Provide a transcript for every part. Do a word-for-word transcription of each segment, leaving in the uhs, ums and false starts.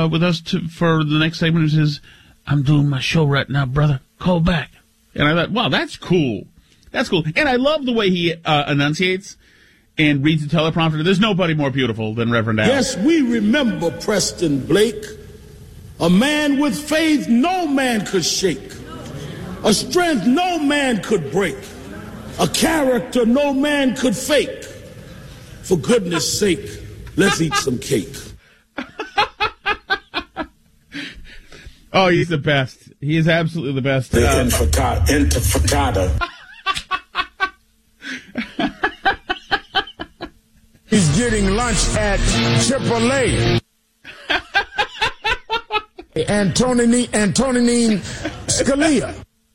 uh, with us to, for the next segment. He says, I'm doing my show right now, brother. Call back. And I thought, wow, that's cool. That's cool. And I love the way he uh, enunciates and reads the teleprompter. There's nobody more beautiful than Reverend Al. Yes, we remember Preston Blake, a man with faith no man could shake, a strength no man could break, a character no man could fake. For goodness sake, let's eat some cake. Oh, he's the best. He is absolutely the best. The um, intricata. intricata. He's getting lunch at Chipotle. Antonine, Antonine Scalia.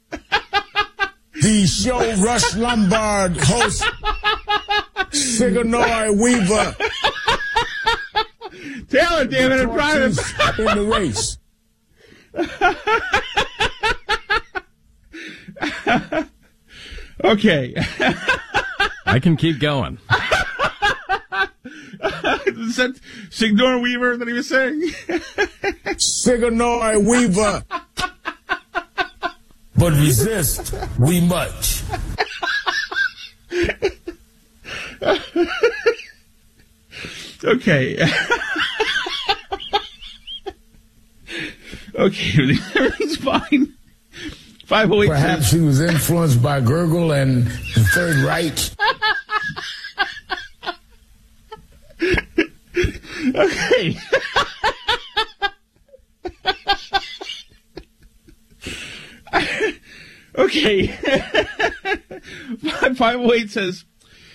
The show Rush Lombard host Sigourney Weaver. Taylor, damn it, in private. In the race. Okay. I can keep going. Is that Sigourney Weaver that he was saying? Sigourney Weaver. But resist we much. Okay. Okay, everything's fine. five oh eight Perhaps he was influenced by Gurgle and the Third Reich. Okay. Okay. five oh eight says,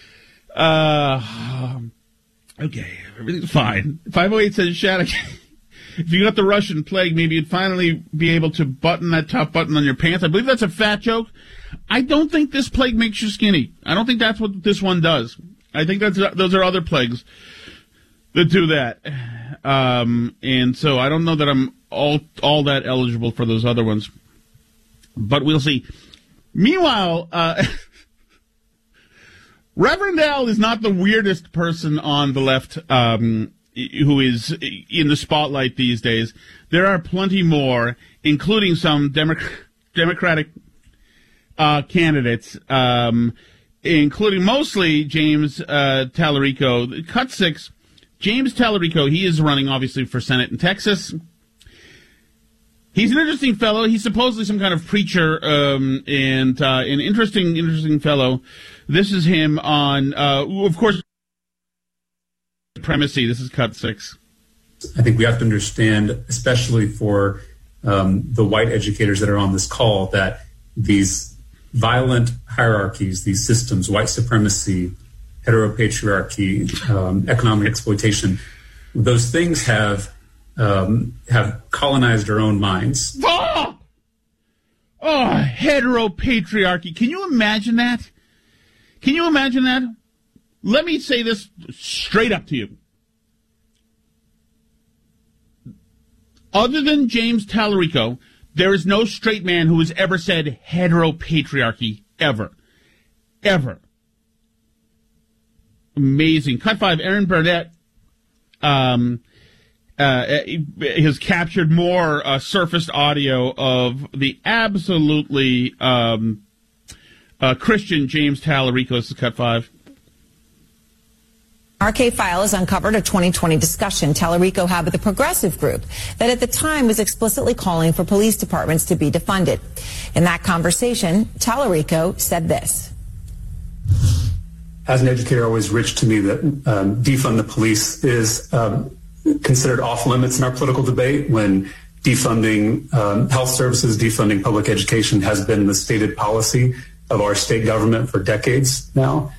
uh, okay, everything's fine. five oh eight says, Shattuck, if you got the Russian plague, maybe you'd finally be able to button that top button on your pants. I believe that's a fat joke. I don't think this plague makes you skinny. I don't think that's what this one does. I think that's those are other plagues that do that. Um, and so I don't know that I'm all all that eligible for those other ones. But we'll see. Meanwhile, uh, Reverend Al is not the weirdest person on the left um, who is in the spotlight these days. There are plenty more, including some Demo- Democratic uh, candidates, um, including mostly James uh, Tallarico. Cut six, James Tallarico, he is running, obviously, for Senate in Texas. He's an interesting fellow. He's supposedly some kind of preacher, um, and uh, an interesting, interesting fellow. This is him on, uh, of course, supremacy. This is cut six. I think we have to understand, especially for um, the white educators that are on this call, that these violent hierarchies, these systems, white supremacy, heteropatriarchy, um, economic exploitation, those things have Um, have colonized our own minds. Oh! Oh, heteropatriarchy. Can you imagine that? Can you imagine that? Let me say this straight up to you. Other than James Tallarico, there is no straight man who has ever said heteropatriarchy, ever. Ever. Amazing. Cut five, Aaron Burnett, um... Uh, has captured more uh, surfaced audio of the absolutely um, uh, Christian James Tallarico. This is cut five. R K File has uncovered a twenty twenty discussion Tallarico had with a progressive group that at the time was explicitly calling for police departments to be defunded. In that conversation, Tallarico said this. As an educator, always rich to me that um, defund the police is um, considered off limits in our political debate when defunding um, health services, defunding public education has been the stated policy of our state government for decades now.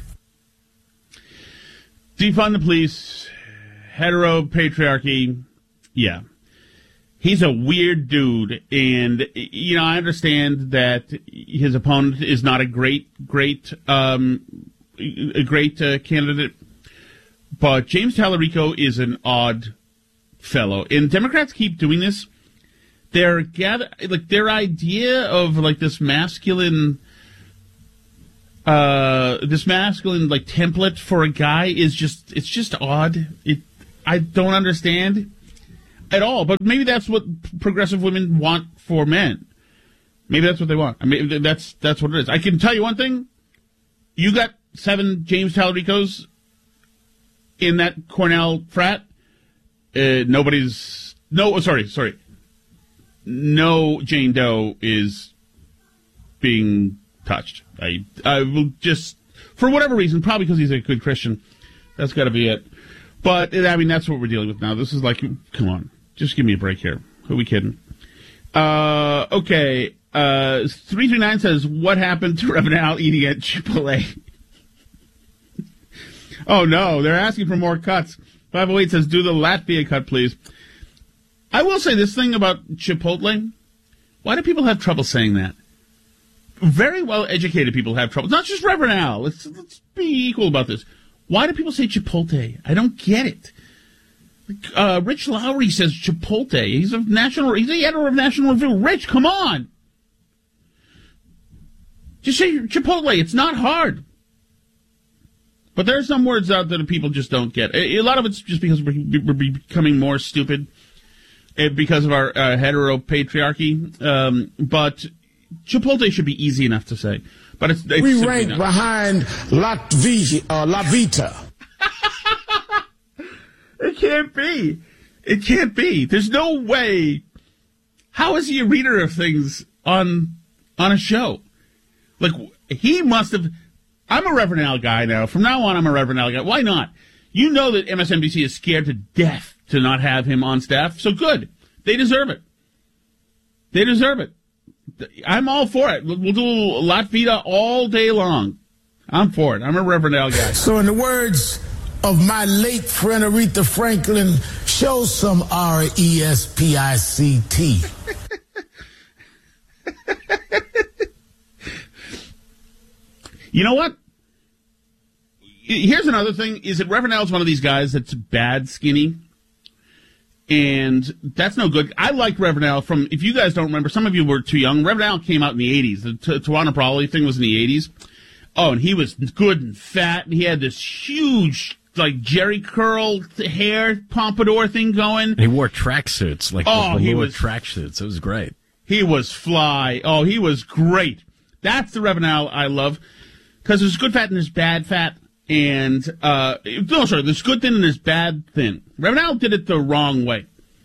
Defund the police, heteropatriarchy, yeah. He's a weird dude, and, you know, I understand that his opponent is not a great, great, um, a great uh, candidate, but James Tallarico is an odd fellow, and Democrats keep doing this. Their gather, like their idea of like this masculine, uh, this masculine like template for a guy is just it's just odd. It I don't understand. at all. But maybe that's what progressive women want for men. Maybe that's what they want. I mean, that's that's what it is. I can tell you one thing. You got seven James Tallaricos in that Cornell frat. Uh, nobody's... No, sorry, sorry. No Jane Doe is being touched. I I will just... For whatever reason, probably because he's a good Christian. That's got to be it. But, I mean, that's what we're dealing with now. This is like, come on. Just give me a break here. Who are we kidding? Uh, okay. Uh, three three nine says, what happened to Reverend Al eating at Chipotle? Oh, no. They're asking for more cuts. five oh eight says, do the Latvia cut, please. I will say this thing about Chipotle. Why do people have trouble saying that? Very well-educated people have trouble. Not just Reverend Al. Let's, let's be equal about this. Why do people say Chipotle? I don't get it. Uh, Rich Lowry says Chipotle. He's a national. He's the editor of National Review. Rich, come on. Just say Chipotle. It's not hard. But there are some words out there that people just don't get. A, a lot of it's just because we're, we're becoming more stupid because of our uh, heteropatriarchy. Um, but Chipotle should be easy enough to say. But it's, it's we rank not. behind Latvia, uh, La Vita. It can't be. It can't be. There's no way. How is he a reader of things on on a show? Like, he must have... I'm a Reverend Al guy now. From now on, I'm a Reverend Al guy. Why not? You know that M S N B C is scared to death to not have him on staff. So good. They deserve it. They deserve it. I'm all for it. We'll do Latvia all day long. I'm for it. I'm a Reverend Al guy. So in the words of my late friend Aretha Franklin, show some R E S P I C T. You know what? Here's another thing, is that Reverend Al's one of these guys that's bad skinny. And that's no good. I liked Reverend Al from, if you guys don't remember, some of you were too young. Reverend Al came out in the eighties. The T- Tawana Brawley thing was in the eighties. Oh, and he was good and fat, and he had this huge, like, Jerry curl hair pompadour thing going. And he wore tracksuits, like oh, the he was tracksuits. It was great. He was fly. Oh, he was great. That's the Reverend Al I love. Because there's good fat and there's bad fat. And, uh, no, sorry, there's good thin and there's bad thin. Reverend Al did it the wrong way.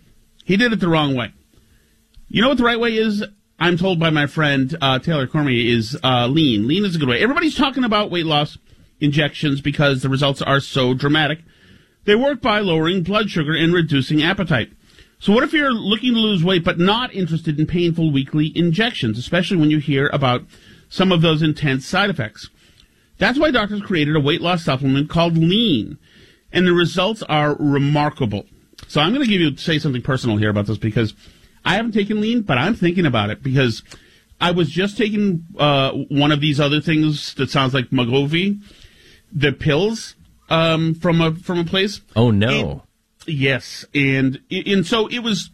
He did it the wrong way. You know what the right way is? I'm told by my friend uh, Taylor Cormier is uh, lean. Lean is a good way. Everybody's talking about weight loss injections because the results are so dramatic. They work by lowering blood sugar and reducing appetite. So what if you're looking to lose weight but not interested in painful weekly injections, especially when you hear about some of those intense side effects? That's why doctors created a weight loss supplement called Lean, and the results are remarkable. So I'm going to give you say something personal here about this because I haven't taken Lean, but I'm thinking about it because I was just taking uh, one of these other things that sounds like Magovi, the pills um, from a from a place. Oh no! And, yes, and and so it was.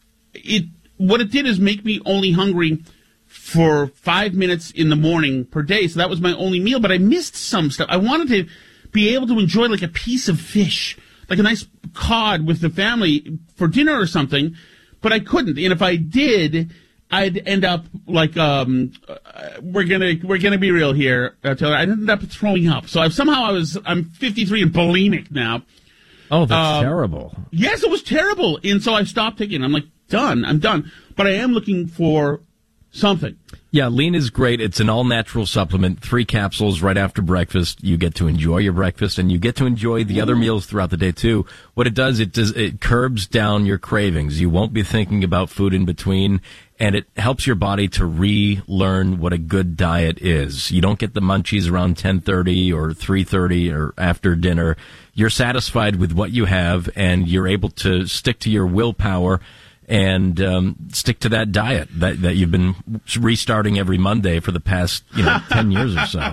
It what it did is make me only hungry for five minutes in the morning per day. So that was my only meal, but I missed some stuff. I wanted to be able to enjoy like a piece of fish, like a nice cod with the family for dinner or something, but I couldn't. And if I did, I'd end up like, um, uh, we're gonna, we're gonna be real here, uh, Taylor. I'd end up throwing up. So I've somehow I was, I'm fifty-three and bulimic now. Oh, that's um, terrible. Yes, it was terrible. And so I stopped taking it. I'm like, done. I'm done. But I am looking for something. Yeah, Lean is great. It's an all-natural supplement. Three capsules right after breakfast. You get to enjoy your breakfast, and you get to enjoy the other meals throughout the day, too. What it does, it does, it curbs down your cravings. You won't be thinking about food in between, and it helps your body to relearn what a good diet is. You don't get the munchies around ten thirty or three thirty or after dinner. You're satisfied with what you have, and you're able to stick to your willpower and um, stick to that diet that, that you've been restarting every Monday for the past, you know, ten years or so.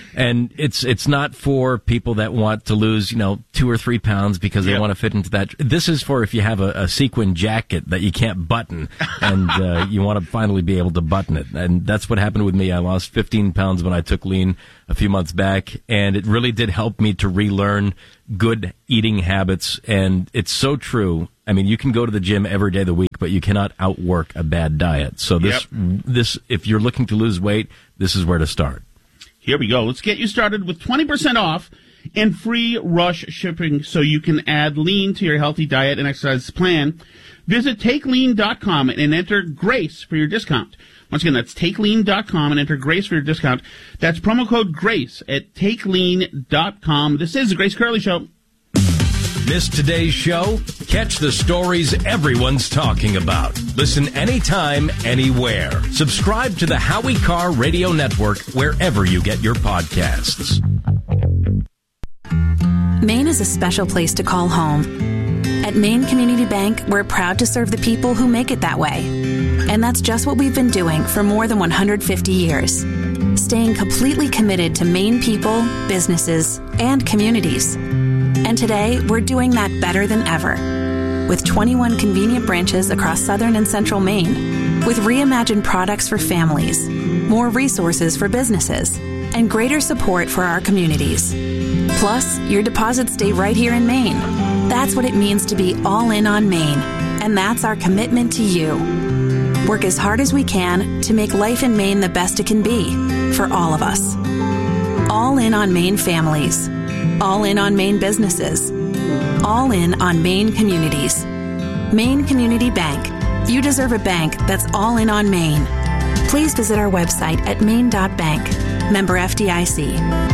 And it's it's not for people that want to lose, you know, two or three pounds because they Yep. want to fit into that. This is for if you have a, a sequin jacket that you can't button and uh, you want to finally be able to button it. And that's what happened with me. I lost fifteen pounds when I took lean a few months back, and it really did help me to relearn good eating habits. And it's so true. I mean, you can go to the gym every day of the week, but you cannot outwork a bad diet. So this, Yep. this, if you're looking to lose weight, this is where to start. Here we go. Let's get you started with twenty percent off and free rush shipping so you can add lean to your healthy diet and exercise plan. Visit take lean dot com and enter GRACE for your discount. Once again, that's take lean dot com and enter GRACE for your discount. That's promo code GRACE at take lean dot com. This is the Grace Curley Show. Missed today's show? Catch the stories everyone's talking about. Listen anytime, anywhere. Subscribe to the Howie Carr Radio Network wherever you get your podcasts. Maine is a special place to call home. At Maine Community Bank, we're proud to serve the people who make it that way. And that's just what we've been doing for more than one hundred fifty years. Staying completely committed to Maine people, businesses, and communities. And today, we're doing that better than ever. With twenty-one convenient branches across southern and central Maine, with reimagined products for families, more resources for businesses, and greater support for our communities. Plus, your deposits stay right here in Maine. That's what it means to be all in on Maine, and that's our commitment to you. Work as hard as we can to make life in Maine the best it can be for all of us. All in on Maine families. All in on Maine businesses. All in on Maine communities. Maine Community Bank. You deserve a bank that's all in on Maine. Please visit our website at maine dot bank. Member F D I C.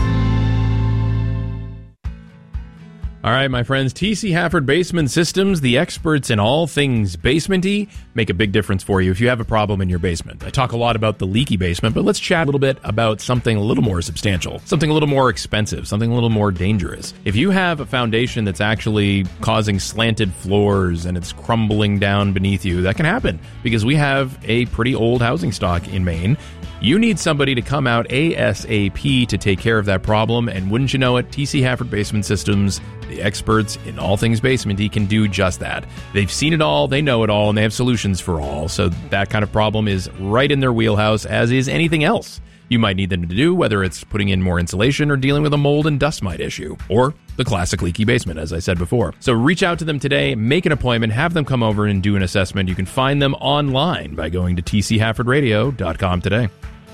All right, my friends, T C Hafford Basement Systems, the experts in all things basement-y, make a big difference for you if you have a problem in your basement. I talk a lot about the leaky basement, but let's chat a little bit about something a little more substantial, something a little more expensive, something a little more dangerous. If you have a foundation that's actually causing slanted floors and it's crumbling down beneath you, that can happen because we have a pretty old housing stock in Maine. You need somebody to come out ASAP to take care of that problem, and wouldn't you know it, T C Hafford Basement Systems, the experts in all things basement-y, can do just that. They've seen it all, they know it all, and they have solutions for all, so that kind of problem is right in their wheelhouse, as is anything else you might need them to do, whether it's putting in more insulation or dealing with a mold and dust mite issue, or the classic leaky basement, as I said before. So reach out to them today, make an appointment, have them come over and do an assessment. You can find them online by going to t c hafford radio dot com today.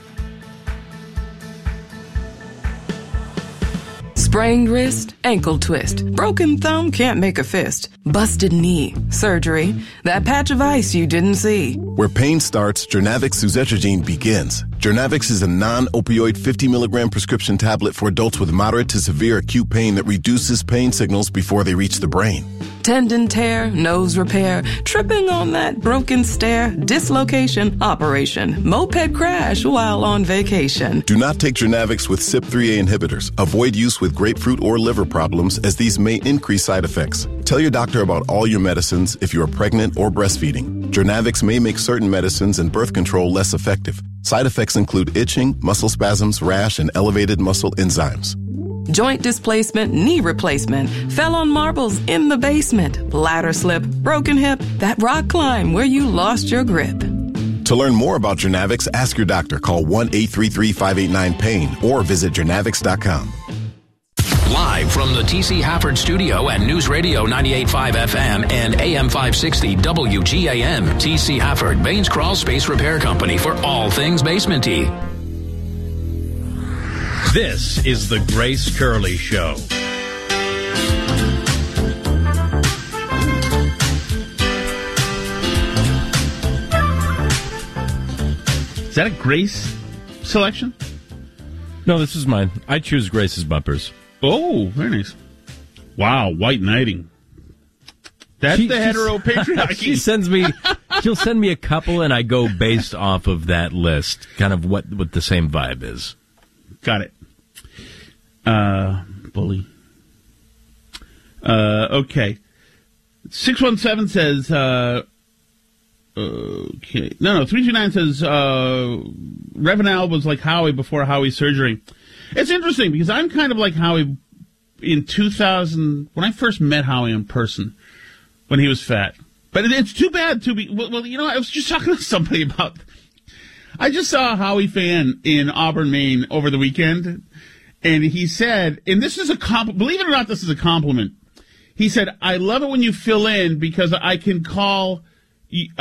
Sprained wrist, ankle twist, broken thumb, can't make a fist, busted knee, surgery, that patch of ice you didn't see. Where pain starts, Jernavix suzetrigine begins. Jernavix is a non-opioid fifty milligram prescription tablet for adults with moderate to severe acute pain that reduces pain signals before they reach the brain. Tendon tear, nose repair, tripping on that broken stair, dislocation, operation, moped crash while on vacation. Do not take Jernavix with C Y P three A inhibitors. Avoid use with grapefruit or liver problems, as these may increase side effects. Tell your doctor about all your medicines if you are pregnant or breastfeeding. Jernavix may make certain medicines and birth control less effective. Side effects include itching, muscle spasms, rash, and elevated muscle enzymes. Joint displacement, knee replacement, fell on marbles in the basement, ladder slip, broken hip, that rock climb where you lost your grip. To learn more about Jernavix, ask your doctor. Call one eight three three, five eight nine, pain or visit jernavix dot com. Live from the T C Hafford studio at News Radio ninety-eight point five F M and A M five sixty W G A M. T C Hafford, Baines Crawl Space Repair Company for all things basement-y. This is the Grace Curley Show. Is that a Grace selection? No, this is mine. I choose Grace's bumpers. Oh, very nice. Wow, white knighting. That's She- the she's- hetero patriarchy. She sends me, she'll send me a couple, and I go based off of that list, kind of what, what the same vibe is. Got it. Uh, bully. Uh, okay. six one seven says, uh, okay. No, no, three two nine says, uh, Revenal was like Howie before Howie's surgery. It's interesting because I'm kind of like Howie in two thousand, when I first met Howie in person, when he was fat. But it's too bad to be, well, well, you know, I was just talking to somebody about, I just saw a Howie fan in Auburn, Maine over the weekend, and he said, and this is a compliment, believe it or not, this is a compliment. He said, I love it when you fill in because I can call